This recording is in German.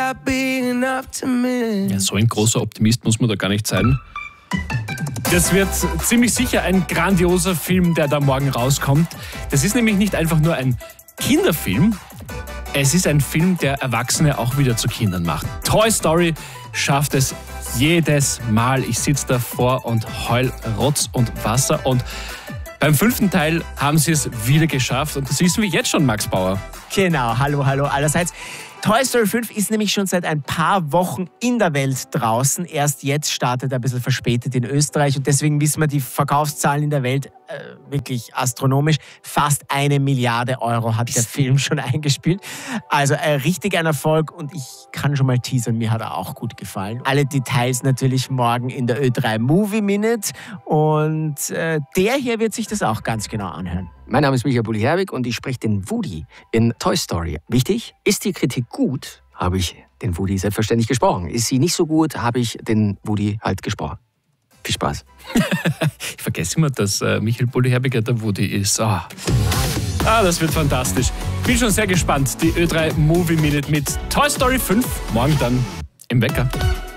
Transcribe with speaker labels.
Speaker 1: Ja, so ein großer Optimist muss man da gar nicht sein. Das wird ziemlich sicher ein grandioser Film, der da morgen rauskommt. Das ist nämlich nicht einfach nur ein Kinderfilm, es ist ein Film, der Erwachsene auch wieder zu Kindern macht. Toy Story schafft es jedes Mal. Ich sitze davor und heul Rotz und Wasser. Und beim 5. Teil haben sie es wieder geschafft. Und das wissen wir jetzt schon, Max Bauer.
Speaker 2: Genau, hallo allerseits. Toy Story 5 ist nämlich schon seit ein paar Wochen in der Welt draußen. Erst jetzt startet er ein bisschen verspätet in Österreich und deswegen wissen wir die Verkaufszahlen in der Welt wirklich astronomisch. Fast 1 Milliarde Euro hat der Film schon eingespielt. Also richtig ein Erfolg und ich kann schon mal teasern, mir hat er auch gut gefallen. Alle Details natürlich morgen in der Ö3 Movie Minute und der hier wird sich das auch ganz genau anhören.
Speaker 3: Mein Name ist Michael Bulli-Herbig und ich spreche den Woody in Toy Story. Wichtig, ist die Kritik gut, habe ich den Woody selbstverständlich gesprochen. Ist sie nicht so gut, habe ich den Woody halt gesprochen. Viel Spaß.
Speaker 1: Ich vergesse immer, dass Michael Bulli-Herbiger der Woody ist. Das wird fantastisch. Bin schon sehr gespannt. Die Ö3 Movie Minute mit Toy Story 5. Morgen dann im Wecker.